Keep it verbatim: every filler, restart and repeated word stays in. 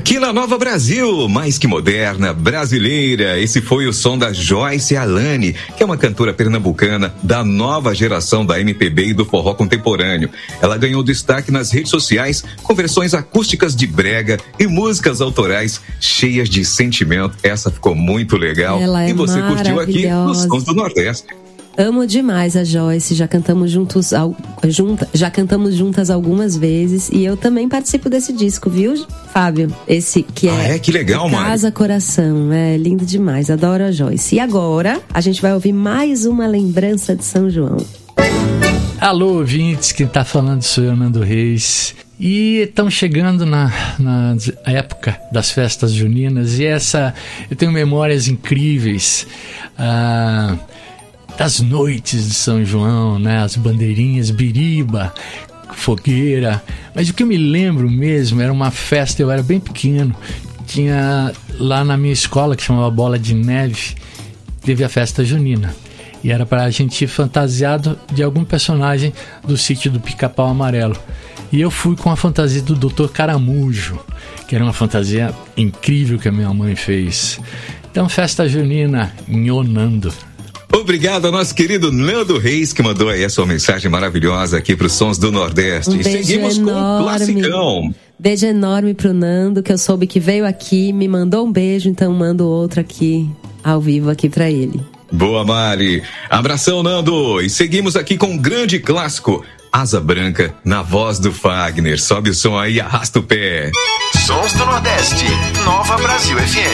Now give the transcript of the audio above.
Aqui na Nova Brasil, mais que moderna, brasileira, esse foi o som da Joyce Alane, que é uma cantora pernambucana da nova geração da M P B e do forró contemporâneo. Ela ganhou destaque nas redes sociais com versões acústicas de brega e músicas autorais cheias de sentimento. Essa ficou muito legal. Ela é e você curtiu aqui nos Sons do Nordeste. Amo demais a Joyce, já cantamos juntos, junta, já cantamos juntas algumas vezes e eu também participo desse disco, viu, Fábio? Esse que é, ah, é que legal, mano. Casa Coração, é lindo demais, adoro a Joyce. E agora a gente vai ouvir mais uma lembrança de São João. Alô, ouvintes, quem tá falando sou eu, Nando Reis. E estão chegando na, na época das festas juninas e essa, eu tenho memórias incríveis. Ah, das noites de São João, né? As bandeirinhas, biriba, fogueira. Mas o que eu me lembro mesmo era uma festa, eu era bem pequeno, tinha lá na minha escola, que chamava Bola de Neve, teve a festa junina. E era para a gente ir fantasiado de algum personagem do Sítio do Pica-Pau Amarelo. E eu fui com a fantasia do doutor Caramujo, que era uma fantasia incrível que a minha mãe fez. Então, festa junina, nhonando. Obrigado ao nosso querido Nando Reis, que mandou aí a sua mensagem maravilhosa aqui para os Sons do Nordeste. Um e seguimos enorme. com o classicão. Beijo enorme pro Nando, que eu soube que veio aqui, me mandou um beijo, então mando outro aqui, ao vivo, aqui para ele. Boa, Mari. Abração, Nando. E seguimos aqui com um grande clássico, Asa Branca, na voz do Fagner. Sobe o som aí, arrasta o pé. Sons do Nordeste, Nova Brasil F M.